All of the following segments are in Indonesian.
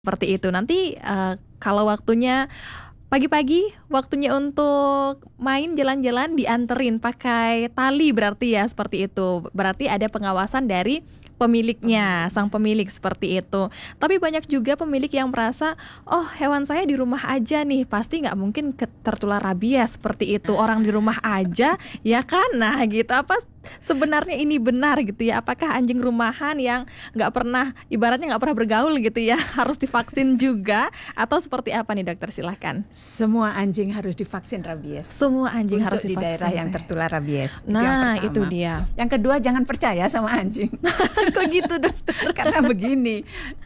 Seperti itu. Nanti kalau waktunya pagi-pagi, waktunya untuk main jalan-jalan dianterin pakai tali berarti ya, seperti itu. Berarti ada pengawasan dari pemiliknya, sang pemilik seperti itu. Tapi banyak juga pemilik yang merasa, oh hewan saya di rumah aja nih, pasti nggak mungkin tertular rabies seperti itu. Orang di rumah aja, ya kan? Nah gitu, apa sebenarnya ini benar gitu ya? Apakah anjing rumahan yang nggak pernah, ibaratnya nggak pernah bergaul gitu ya, harus divaksin juga? Atau seperti apa nih dokter, silahkan. Semua anjing harus divaksin rabies. Semua anjing untuk harus divaksin di daerah yang tertular rabies. Nah itu itu dia. Yang kedua, jangan percaya sama anjing. Kok gitu dokter? Karena begini,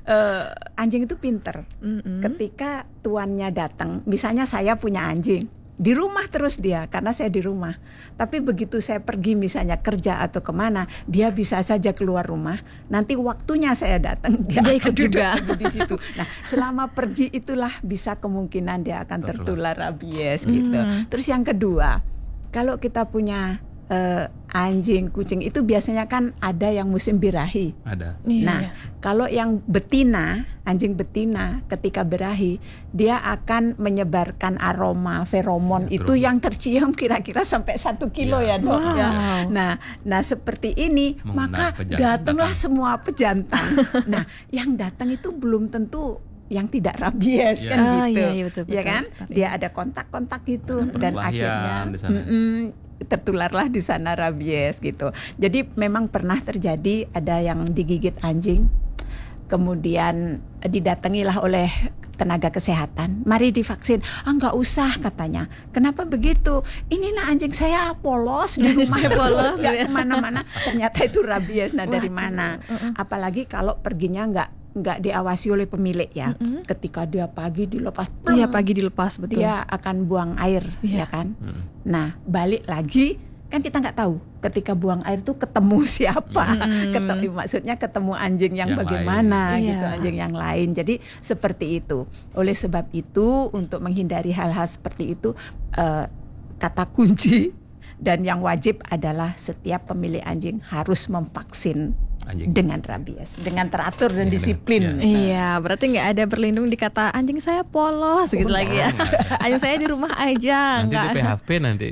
anjing itu pinter. Ketika tuannya datang, misalnya saya punya anjing di rumah terus dia, karena saya di rumah. Tapi begitu saya pergi misalnya kerja atau kemana, dia bisa saja keluar rumah. Nanti waktunya saya datang, dia ikut juga di situ. Nah, selama pergi itulah bisa kemungkinan dia akan tertular rabies gitu. Terus yang kedua, kalau kita punya anjing, kucing itu biasanya kan ada yang musim birahi. Ada. Nah, kalau yang betina, anjing betina ketika birahi, dia akan menyebarkan aroma feromon itu yang tercium kira-kira sampai 1 kilo ya dok. Wow. Ya. Nah seperti ini, maka datanglah semua pejantan. Nah, yang datang itu belum tentu yang tidak rabies kan gitu, iya, betul, ya kan? sekali. Dia ada kontak-kontak gitu dan akhirnya di sana. tertularlah di sana rabies gitu. Jadi memang pernah terjadi ada yang digigit anjing, kemudian didatangilah oleh tenaga kesehatan, mari divaksin. Nggak usah katanya. Kenapa begitu? Inilah anjing saya polos di rumah polos nggak kemana-mana. Ternyata itu rabies. Nah dari mana? Apalagi kalau perginya nggak diawasi oleh pemilik ya. Ketika dia pagi dilepas, Iya pagi dilepas betul. dia akan buang air, ya kan? Nah balik lagi kan kita nggak tahu ketika buang air tuh ketemu siapa, maksudnya ketemu anjing yang bagaimana lain. gitu, anjing yang lain. Jadi seperti itu. Oleh sebab itu untuk menghindari hal-hal seperti itu, kata kunci dan yang wajib adalah setiap pemilik anjing harus memvaksin anjing dengan rabies, dengan teratur dan disiplin. Iya, berarti nggak ada berlindung di kata anjing saya polos gitu lagi ya. Anjing saya di rumah aja. Nanti nggak. di PHP nanti.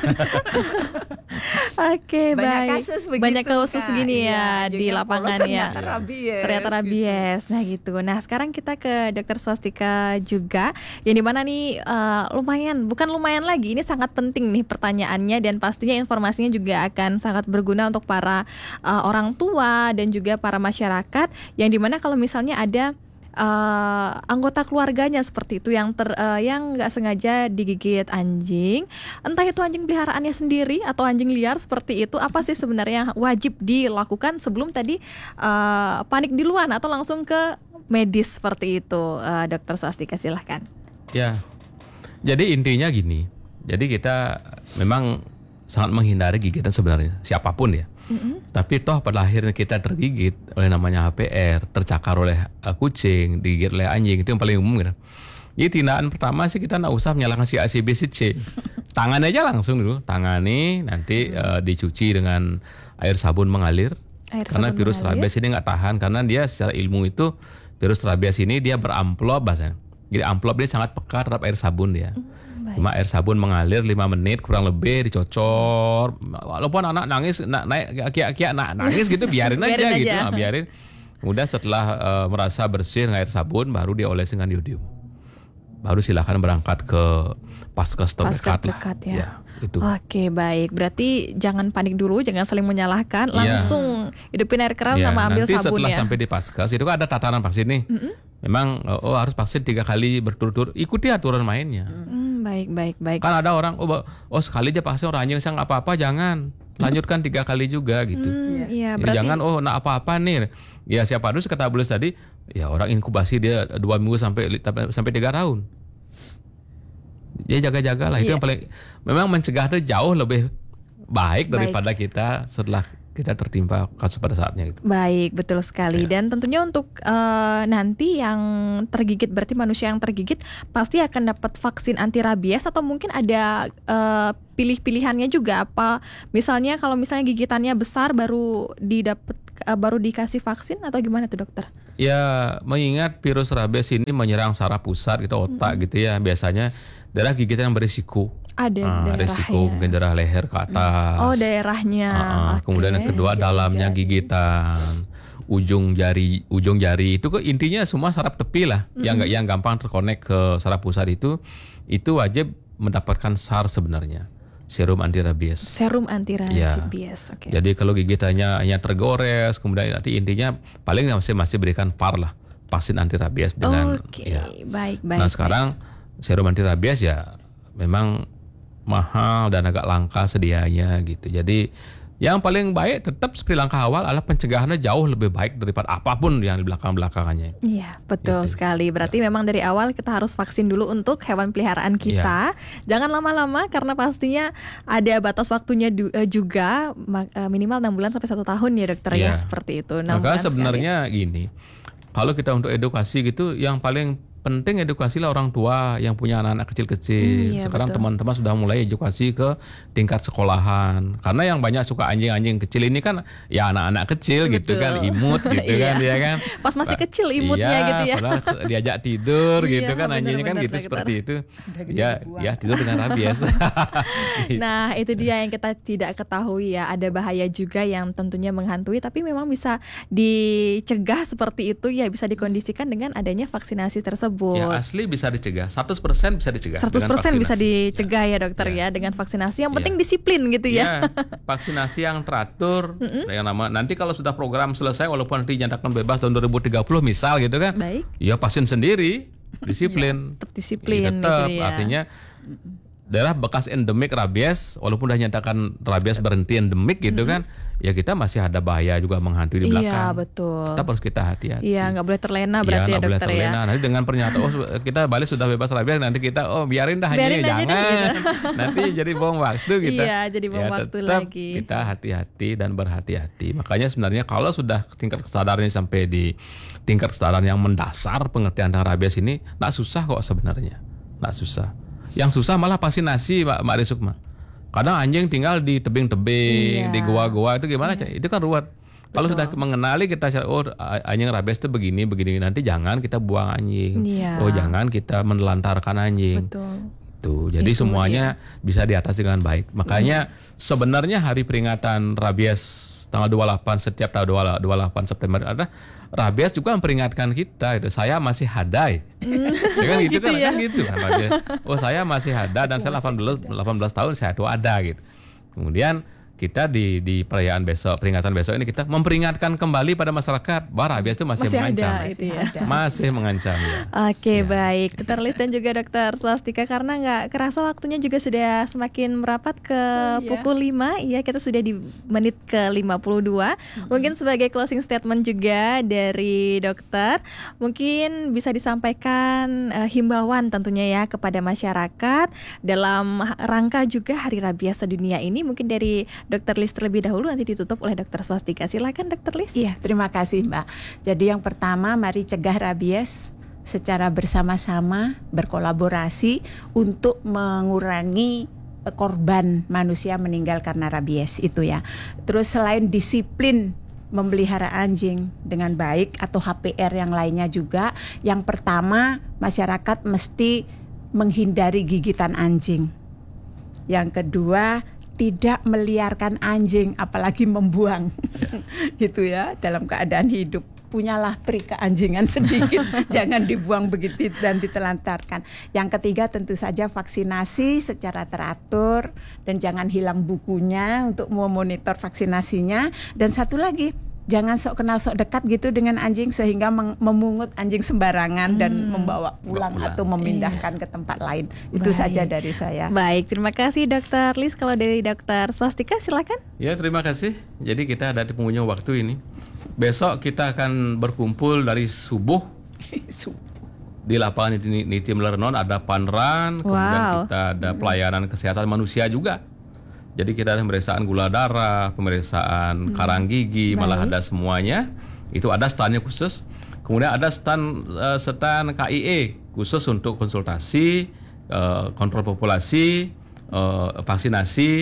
Oke, banyak baik. kasus begitu, banyak kasus Kak. gini ya Anjing di yang lapangan polos ya. Ternyata rabies. Nah gitu. Nah sekarang kita ke Dokter Swastika juga, yang dimana nih bukan lumayan lagi, ini sangat penting nih pertanyaannya dan pastinya informasinya juga akan sangat berguna untuk para orang tua dan juga para masyarakat, yang dimana kalau misalnya ada anggota keluarganya seperti itu yang nggak sengaja digigit anjing, entah itu anjing peliharaannya sendiri atau anjing liar seperti itu, apa sih sebenarnya wajib dilakukan sebelum tadi panik duluan atau langsung ke medis seperti itu, Dokter Swastika silahkan. Ya, jadi intinya gini. Jadi kita memang sangat menghindari gigitan sebenarnya, siapapun ya. Tapi toh pada akhirnya kita tergigit oleh namanya HPR, tercakar oleh kucing, digigit oleh anjing, itu yang paling umum kan. Jadi tindakan pertama sih kita nggak usah menyalahkan si A, si B, si C. Tangan aja langsung dulu, tangani nanti dicuci dengan air sabun mengalir. Karena virus rabies ini nggak tahan, karena dia secara ilmu itu virus rabies ini dia beramplop bahasanya. Jadi amplop ini sangat peka terhadap air sabun dia. Cuma air sabun mengalir 5 menit kurang lebih dicocor. Walaupun anak nangis, naik kiak-kiak nangis gitu biarin aja gitu. Nah, biarin. Kemudian setelah merasa bersih dengan air sabun, baru dioles dengan yodium. Baru silakan berangkat ke paskes terdekat lah. Ya. Itu. Oke, baik. Berarti jangan panik dulu, jangan saling menyalahkan, langsung hidupin air keras sama ambil nanti sabun setelah ya. sampai di paskes itu kan ada tatanan vaksin nih. Memang harus vaksin 3 kali berturut-turut. Ikuti aturan mainnya. Baik. Kan ada orang sekali aja vaksin orang anjing saya nggak apa-apa, jangan. Lanjutkan 3 kali juga gitu. Iya, berarti jangan nggak apa-apa nih. Ya siapa dulu kata Bulus tadi, ya orang inkubasi dia 2 minggu sampai 3 tahun. Ya jaga-jaga lah, itu yang paling, memang mencegah itu jauh lebih baik daripada kita setelah kita tertimpa kasus pada saatnya gitu. Baik, betul sekali. Dan tentunya untuk nanti yang tergigit, berarti manusia yang tergigit pasti akan dapat vaksin anti rabies, atau mungkin ada pilih-pilihannya juga, apa misalnya kalau misalnya gigitannya besar baru dikasih vaksin atau gimana tuh dokter? Ya, mengingat virus rabies ini menyerang saraf pusat gitu, otak gitu ya. Biasanya daerah gigitan yang berisiko. Ada Risiko daerahnya. mungkin daerah leher ke atas. Oh, daerahnya. Oke. Kemudian yang kedua dalamnya gigitan, ujung jari itu intinya semua saraf tepi lah, yang gampang terkonek ke saraf pusat itu wajib mendapatkan SAR sebenarnya, serum anti rabies. Serum anti rabies. Oke. Jadi kalau gigitannya hanya tergores, kemudian nanti intinya paling masih berikan PAR lah, vaksin anti rabies dengan. Oke, Ya. baik. Nah sekarang serum anti rabies ya memang mahal dan agak langka sedianya gitu. Jadi yang paling baik tetap seperti langkah awal adalah pencegahannya jauh lebih baik daripada apapun yang di belakang-belakangannya. Iya, betul Gitu. sekali. Berarti memang dari awal kita harus vaksin dulu untuk hewan peliharaan kita. Jangan lama-lama karena pastinya ada batas waktunya juga, minimal 6 bulan sampai 1 tahun ya dokter ya, Iya. seperti itu. 6 Maka bulan sekali. sebenarnya gini, kalau kita untuk edukasi gitu, yang paling penting edukasilah orang tua yang punya anak-anak kecil-kecil. Iya, Sekarang betul. teman-teman sudah mulai edukasi ke tingkat sekolahan. Karena yang banyak suka anjing-anjing kecil ini kan ya anak-anak kecil gitu Betul. kan, imut gitu kan, Iya. ya kan. Pas masih kecil imutnya Iya, gitu ya. padahal diajak tidur Iya, gitu kan, anjingnya kan benar-benar, gitu dokter. seperti itu. Ya tidur dengan rabies. Nah, itu dia yang kita tidak ketahui ya. Ada bahaya juga yang tentunya menghantui, tapi memang bisa dicegah seperti itu ya, bisa dikondisikan dengan adanya vaksinasi tersebut. Ya asli bisa dicegah, 100% bisa dicegah. 100% bisa vaksinasi. dicegah ya dokter ya dengan vaksinasi. Yang penting Ya. disiplin gitu ya. Ya, vaksinasi yang teratur, yang nama nanti kalau sudah program selesai, walaupun nanti dinyatakan bebas tahun 2030 misal gitu kan, Baik. ya vaksin sendiri, disiplin, Tetap disiplin tetap, gitu ya. artinya daerah bekas endemik rabies, walaupun sudah nyatakan rabies berhenti endemik gitu kan, ya kita masih ada bahaya juga menghantui di belakang. Iya, betul. Tetap harus kita hati-hati. Iya, nggak boleh terlena berarti ya nggak boleh dokter ya. terlena. Nanti dengan pernyataan kita balik sudah bebas rabies, nanti kita biarin dah Biarin anjingnya, aja deh, jangan. gitu. Nanti jadi buang waktu kita. Iya, jadi buang waktu tetap lagi. Kita hati-hati dan berhati-hati. Makanya sebenarnya kalau sudah tingkat kesadaran ini sampai di tingkat kesadaran yang mendasar, pengertian tentang rabies ini nggak susah kok sebenarnya. Nggak susah. Yang susah malah vaksinasi, Mbak Risukma. Kadang anjing tinggal di tebing-tebing, Iya. di goa-goa itu gimana? Itu kan ruwet. Kalau sudah mengenali kita, anjing rabies itu begini, nanti jangan kita buang anjing. Iya. Jangan kita menelantarkan anjing. Betul. Tuh, jadi semuanya bisa diatasi dengan baik. Makanya sebenarnya hari peringatan rabies tanggal 28 setiap tanggal 28 September ada rabies juga memperingatkan kita itu saya masih hadai. Ya kan gitu, kan gitu kan rabies. Saya masih hada dan saya 18 tahun saya tuh ada gitu. Kemudian kita di perayaan besok, peringatan besok ini kita memperingatkan kembali pada masyarakat bahwa rabies itu masih mengancam. ada itu ya. Masih mengancam ya. Oke, baik. Dokter Lis dan juga Dokter Swastika, karena nggak kerasa waktunya juga sudah semakin merapat ke pukul 5. Ya, kita sudah di menit ke 52. Mungkin sebagai closing statement juga dari dokter, mungkin bisa disampaikan himbauan tentunya ya kepada masyarakat dalam rangka juga Hari Rabies Sedunia ini. Mungkin dari Dokter Lis terlebih dahulu, nanti ditutup oleh Dokter Swastika. Silakan Dokter Lis. Iya, terima kasih Mbak. Jadi yang pertama, mari cegah rabies secara bersama-sama, berkolaborasi untuk mengurangi korban manusia meninggal karena rabies itu ya. Terus selain disiplin memelihara anjing dengan baik atau HPR yang lainnya juga, yang pertama masyarakat mesti menghindari gigitan anjing. Yang kedua, tidak meliarkan anjing, apalagi membuang. Itu ya, dalam keadaan hidup. Punyalah peri keanjingan sedikit, jangan dibuang begitu dan ditelantarkan. Yang ketiga tentu saja vaksinasi secara teratur dan jangan hilang bukunya untuk memonitor vaksinasinya. Dan satu lagi, jangan sok kenal sok dekat gitu dengan anjing sehingga memungut anjing sembarangan dan membawa pulang atau memindahkan ke tempat lain. Itu Baik. saja dari saya. Baik, terima kasih Dokter Lis. Kalau dari Dokter Swastika silakan. Ya, terima kasih. Jadi kita ada di penghujung waktu ini. Besok kita akan berkumpul dari subuh di lapangan Niti Melernon, ada panran, kemudian kita ada pelayanan kesehatan manusia juga. Jadi kita ada pemeriksaan gula darah, pemeriksaan karang gigi, malah ada semuanya. Itu ada standnya khusus. Kemudian ada stand KIE khusus untuk konsultasi, kontrol populasi, vaksinasi,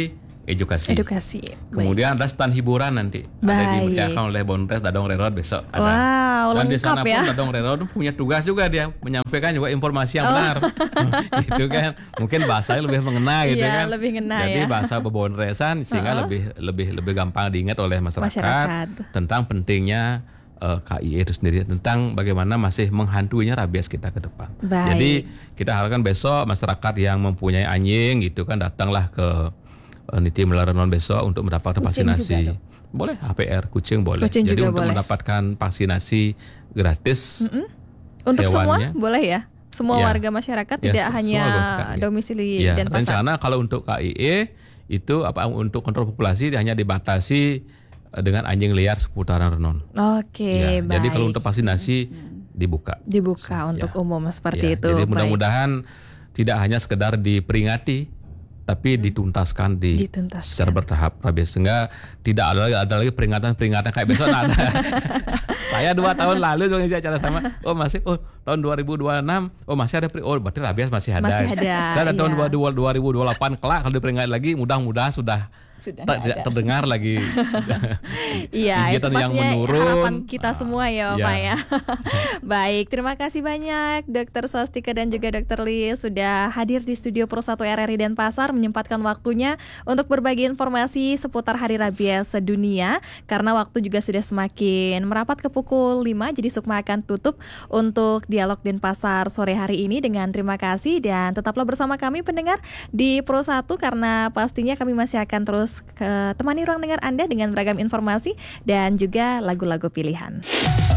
edukasi. Kemudian ada stand hiburan nanti. Ada diakan oleh Bonres Dadong Rerod besok. Ada. Wow, dan di sana lengkap ya. pun Dadong Rerod punya tugas juga, dia menyampaikan juga informasi yang benar. Gitu kan. Mungkin bahasanya lebih mengena gitu kan. Lebih ngena. Jadi bahasa bebonresan sehingga lebih gampang diingat oleh masyarakat. Tentang pentingnya KIE itu sendiri, tentang bagaimana masih menghantuinya rabies kita ke depan. Baik. Jadi kita harapkan besok masyarakat yang mempunyai anjing gitu kan datanglah ke Niti Melaranon besok untuk mendapatkan vaksinasi. Boleh HPR kucing boleh. Jadi untuk mendapatkan vaksinasi gratis. Untuk hewannya, semua boleh ya? Semua warga masyarakat, tidak hanya domisili dan pasar. Rencana kalau untuk KIE itu untuk kontrol populasi hanya dibatasi dengan anjing liar seputaran Renon. Oke, baik. Jadi kalau untuk vaksinasi dibuka untuk umum seperti itu. Jadi mudah-mudahan tidak hanya sekedar diperingati, tapi dituntaskan secara bertahap rabies, sehingga tidak ada lagi peringatan kayak besok ada. Saya 2 tahun lalu juga ngisi acara sama. Tahun 2026 masih ada berarti rabies masih ada. Saya tahun 2028 kelak kalau diperingati lagi, mudah-mudahan sudah tidak terdengar lagi. Iya, itu yang pastinya menurun. Harapan kita semua ya Bapak ya. Baik, terima kasih banyak Dr. Swastika dan juga Dr. Lee sudah hadir di studio Pro 1 RRI Denpasar, menyempatkan waktunya untuk berbagi informasi seputar Hari Rabies Sedunia. Karena waktu juga sudah semakin merapat ke pukul 5, jadi Sukma akan tutup untuk Dialog Denpasar sore hari ini dengan terima kasih, dan tetaplah bersama kami pendengar di Pro 1 karena pastinya kami masih akan terus temani ruang dengar Anda dengan beragam informasi dan juga lagu-lagu pilihan.